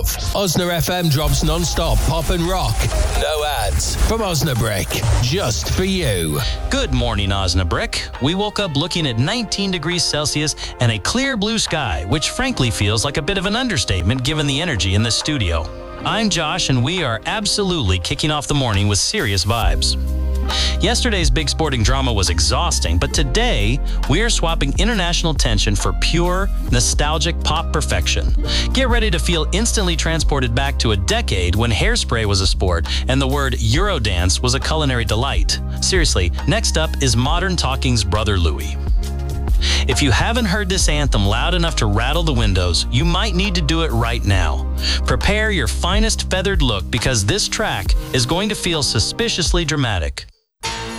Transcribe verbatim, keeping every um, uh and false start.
of. Osna F M drops non-stop pop and rock. No ads. From Osnabrick. Just for you. Good morning, Osnabrick. We woke up looking at nineteen degrees Celsius and a clear blue sky, which frankly feels like a bit of an understatement given the energy in the studio. I'm Josh, and we are absolutely kicking off the morning with serious vibes. Yesterday's big sporting drama was exhausting, but today we are swapping international tension for pure, nostalgic pop perfection. Get ready to feel instantly transported back to a decade when hairspray was a sport and the word Eurodance was a culinary delight. Seriously, next up is Modern Talking's Brother Louie. If you haven't heard this anthem loud enough to rattle the windows, you might need to do it right now. Prepare your finest feathered look because this track is going to feel suspiciously dramatic.